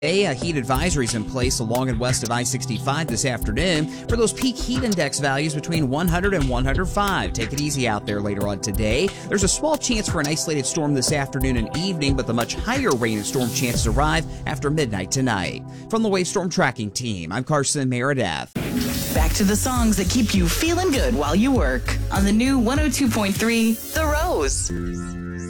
Heat advisories in place along and west of I-65 this afternoon for those peak heat index values between 100 and 105. Take it easy out there later on today. There's a small chance for an isolated storm this afternoon and evening, but the much higher rain and storm chances arrive after midnight tonight. From the Wave Storm Tracking Team, I'm Carson Meredith. Back to the songs that keep you feeling good while you work on the new 102.3 The Rose.